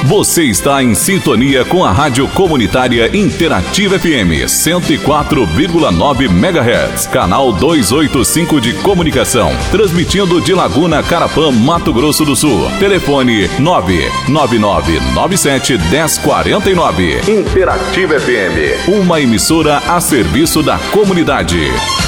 Você está em sintonia com a Rádio Comunitária Interativa FM 104,9 MHz, canal 285 de comunicação, transmitindo de Laguna, Carapã, Mato Grosso do Sul. Telefone 99997-1049. Interativa FM, uma emissora a serviço da comunidade.